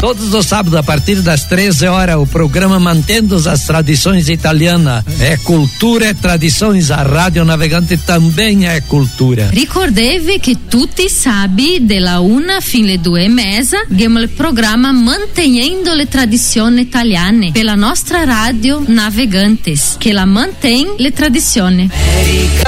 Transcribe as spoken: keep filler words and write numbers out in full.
Todos os sábados, a partir das treze horas, o programa Mantendo as Tradições Italianas. É cultura, é tradições. A Rádio Navegante também é cultura. Ricordevi che tutti sabi della una fino alle due e mezza abbiamo il programma Mantenendo le Tradizioni Italiane per la nostra Radio Navegantes, che la mantém le tradizioni.